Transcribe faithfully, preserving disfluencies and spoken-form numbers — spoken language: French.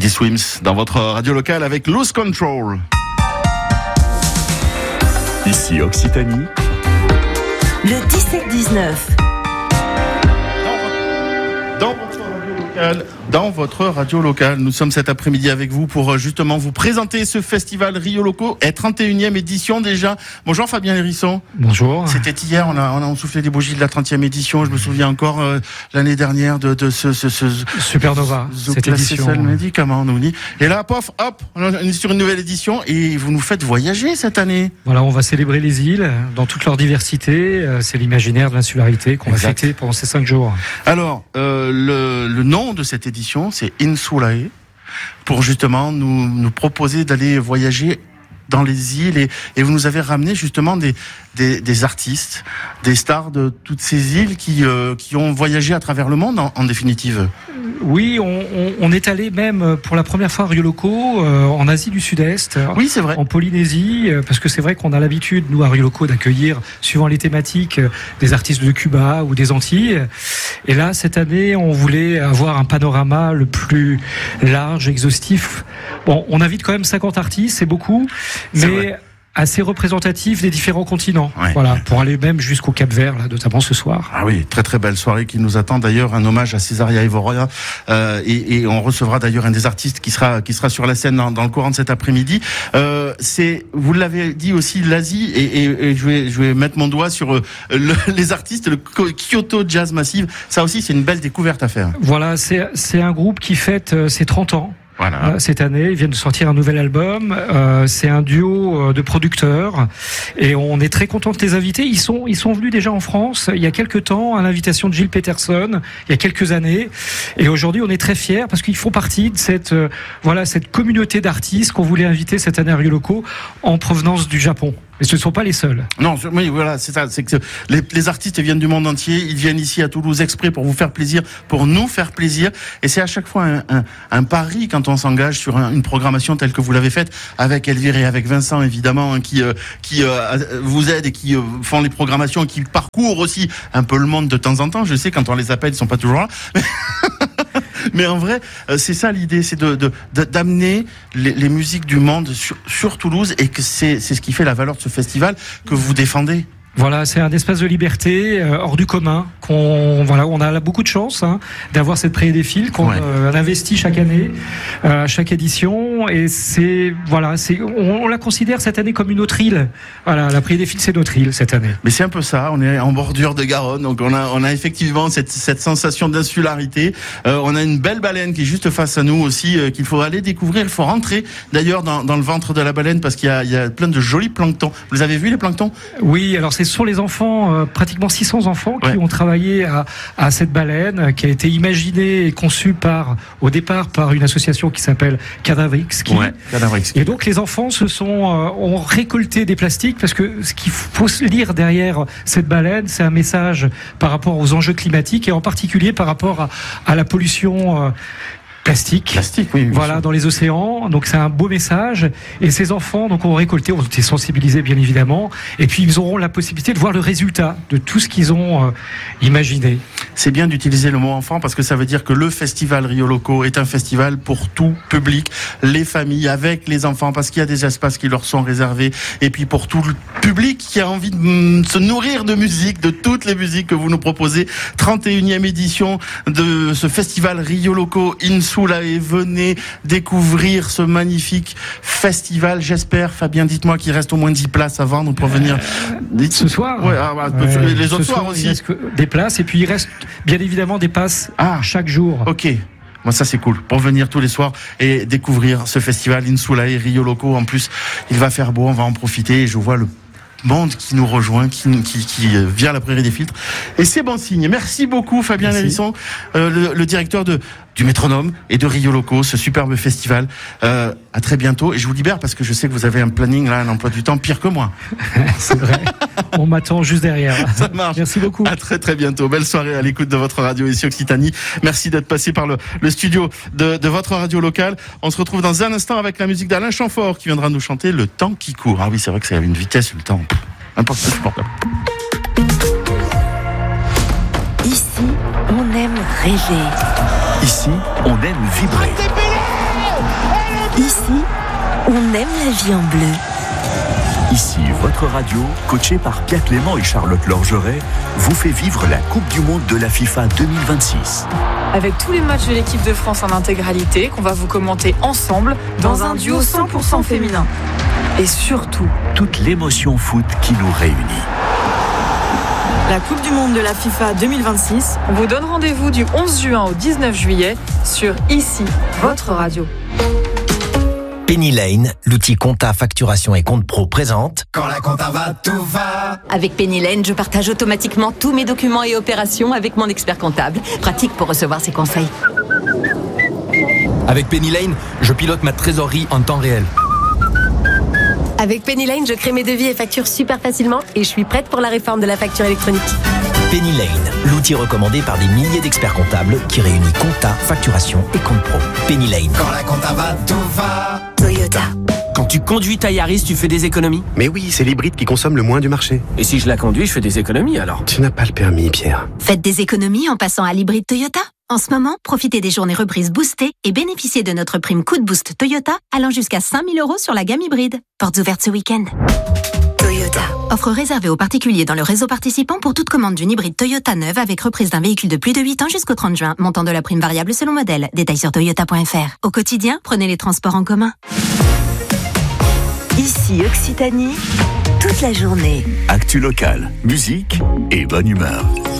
Teddy Swims dans votre radio locale avec Lose Control. Ici Occitanie. Le dix-sept dix-neuf. Dans votre radio locale, dans votre radio locale, nous sommes cet après-midi avec vous pour justement vous présenter ce festival Rio Loco, et trente et unième édition déjà. Bonjour Fabien Hérisson. Bonjour. C'était hier, on a, on a soufflé des bougies de la trentième édition. Je me souviens encore euh, l'année dernière de, de ce, ce, ce Supernova, cette édition. Médicament, on nous dit. Et là, pof, hop, on est sur une nouvelle édition et vous nous faites voyager cette année. Voilà, on va célébrer les îles dans toute leur diversité. C'est l'imaginaire de l'insularité qu'on exact. va fêter pendant ces cinq jours. Alors, euh, le, le nom de cette édition, c'est Insulae, pour justement nous, nous proposer d'aller voyager dans les îles et, et vous nous avez ramené justement des, des, des artistes, des stars de toutes ces îles qui, euh, qui ont voyagé à travers le monde en, en définitive. Oui, on, on, on est allé même pour la première fois à Rio Loco euh, en Asie du Sud-Est, oui, c'est vrai. En Polynésie, parce que c'est vrai qu'on a l'habitude, nous à Rio Loco, d'accueillir, suivant les thématiques, des artistes de Cuba ou des Antilles. Et là, cette année, on voulait avoir un panorama le plus large, exhaustif. Bon, on invite quand même cinquante artistes, c'est beaucoup, c'est mais vrai. Assez représentatif des différents continents. Ouais. Voilà, pour aller même jusqu'au Cap-Vert, là, notamment ce soir. Ah oui, très très belle soirée qui nous attend. D'ailleurs, un hommage à Césaria Evora, euh, et, et on recevra d'ailleurs un des artistes qui sera qui sera sur la scène dans, dans le courant de cet après-midi. Euh, c'est, vous l'avez dit aussi, l'Asie, et, et, et je vais je vais mettre mon doigt sur euh, le, les artistes, le Kyoto Jazz Massive. Ça aussi, c'est une belle découverte à faire. Voilà, c'est c'est un groupe qui fête euh, ses trente ans. Voilà. Cette année, ils viennent de sortir un nouvel album. Euh, c'est un duo de producteurs et on est très content de les inviter. Ils sont, ils sont venus déjà en France il y a quelques temps à l'invitation de Gilles Peterson, il y a quelques années. Et aujourd'hui, on est très fiers parce qu'ils font partie de cette, euh, voilà, cette communauté d'artistes qu'on voulait inviter cette année à Rio Loco en provenance du Japon. Et ce ne sont pas les seuls. Non, oui, voilà, c'est ça. C'est que les, les artistes viennent du monde entier. Ils viennent ici à Toulouse exprès pour vous faire plaisir, pour nous faire plaisir. Et c'est à chaque fois un, un, un pari quand on s'engage sur un, une programmation telle que vous l'avez faite avec Elvire et avec Vincent, évidemment, hein, qui euh, qui euh, vous aident et qui euh, font les programmations, qui parcourent aussi un peu le monde de temps en temps. Je sais, quand on les appelle, ils sont pas toujours là. Mais en vrai, c'est ça l'idée, c'est de, de, de d'amener les, les musiques du monde sur, sur Toulouse, et que c'est, c'est ce qui fait la valeur de ce festival que vous défendez. Voilà, c'est un espace de liberté euh, hors du commun. Qu'on, voilà, on a beaucoup de chance hein, d'avoir cette prairie des fils qu'on ouais. euh, investit chaque année, euh, chaque édition, et c'est voilà, c'est on, on la considère cette année comme une autre île. Voilà, la prairie des fils, c'est notre île cette année. Mais c'est un peu ça. On est en bordure de Garonne, donc on a on a effectivement cette cette sensation d'insularité. Euh, on a une belle baleine qui est juste face à nous aussi, euh, qu'il faut aller découvrir. Il faut rentrer d'ailleurs dans dans le ventre de la baleine parce qu'il y a il y a plein de jolis planctons. Vous les avez vus les planctons ? Oui, alors c'est Ce sont les enfants, euh, pratiquement six cents enfants qui ouais. ont travaillé à, à cette baleine qui a été imaginée et conçue par, au départ par une association qui s'appelle Cadavrixki. Ouais, Cadavrixki. Et donc les enfants se sont, euh, ont récolté des plastiques parce que ce qu'il faut lire derrière cette baleine, c'est un message par rapport aux enjeux climatiques et en particulier par rapport à, à la pollution euh, Plastique, Plastique, oui, voilà, sûr. Dans les océans. Donc c'est un beau message. Et ces enfants, donc, ont récolté, ont été sensibilisés, bien évidemment. Et puis ils auront la possibilité de voir le résultat de tout ce qu'ils ont euh, imaginé. C'est bien d'utiliser le mot enfant parce que ça veut dire que le festival Rio Loco est un festival pour tout public, les familles avec les enfants, parce qu'il y a des espaces qui leur sont réservés. Et puis pour tout le public qui a envie de mm, se nourrir de musique, de toutes les musiques que vous nous proposez. trente et unième édition de ce festival Rio Loco Insulae. Venez découvrir ce magnifique festival. J'espère, Fabien, dites-moi qu'il reste au moins dix places à vendre pour venir. Euh, ce soir ouais, ah, bah, euh, Les autres soirs soir, aussi. Il reste des places et puis il reste bien évidemment des passes ah, chaque jour. Ok. Moi, ça, c'est cool. Pour venir tous les soirs et découvrir ce festival Insulae Rio Loco. En plus, il va faire beau, on va en profiter. Et je vois le monde qui nous rejoint, qui, qui, qui vient à la Prairie des Filtres. Et c'est bon signe. Merci beaucoup, Fabien Hérisson, euh, le, le directeur de, du Métronome et de Rio Loco, ce superbe festival. Euh, à très bientôt. Et je vous libère parce que je sais que vous avez un planning, là, un emploi du temps pire que moi. C'est vrai. On m'attend juste derrière. Ça marche. Merci beaucoup. À très très bientôt. Belle soirée à l'écoute de votre radio ici Occitanie. Merci d'être passé par le, le studio de, de votre radio locale. On se retrouve dans un instant avec la musique d'Alain Chamfort qui viendra nous chanter Le temps qui court. Ah oui, c'est vrai que ça a une vitesse, le temps. Insupportable. Ici, on aime rêver. Ici, on aime vibrer. Ici, on aime la vie en bleu. Ici, votre radio, coachée par Pierre Clément et Charlotte Lorgeret, vous fait vivre la Coupe du Monde de la FIFA deux mille vingt-six. Avec tous les matchs de l'équipe de France en intégralité, qu'on va vous commenter ensemble dans un duo cent pour cent féminin. Et surtout, toute l'émotion foot qui nous réunit. La Coupe du Monde de la FIFA deux mille vingt-six, on vous donne rendez-vous du onze juin au dix-neuf juillet sur Ici, votre radio. Penny Lane, l'outil compta, facturation et compte pro présente. Quand la compta va, tout va. Avec Penny Lane, je partage automatiquement tous mes documents et opérations avec mon expert comptable. Pratique pour recevoir ses conseils. Avec Penny Lane, je pilote ma trésorerie en temps réel. Avec Penny Lane, je crée mes devis et factures super facilement et je suis prête pour la réforme de la facture électronique. Penny Lane, l'outil recommandé par des milliers d'experts comptables qui réunit compta, facturation et compte pro. Penny Lane. Quand la compta va, tout va. Toyota. Quand tu conduis ta Yaris, tu fais des économies? Mais oui, c'est l'hybride qui consomme le moins du marché. Et si je la conduis, je fais des économies alors? Tu n'as pas le permis, Pierre. Faites des économies en passant à l'hybride Toyota. En ce moment, profitez des journées reprises boostées et bénéficiez de notre prime coup de boost Toyota allant jusqu'à cinq mille euros sur la gamme hybride. Portes ouvertes ce week-end. Toyota. Offre réservée aux particuliers dans le réseau participant pour toute commande d'une hybride Toyota neuve avec reprise d'un véhicule de plus de huit ans jusqu'au trente juin. Montant de la prime variable selon modèle. Détails sur toyota point f r. Au quotidien, prenez les transports en commun. Ici Occitanie, toute la journée. Actu locale, musique et bonne humeur.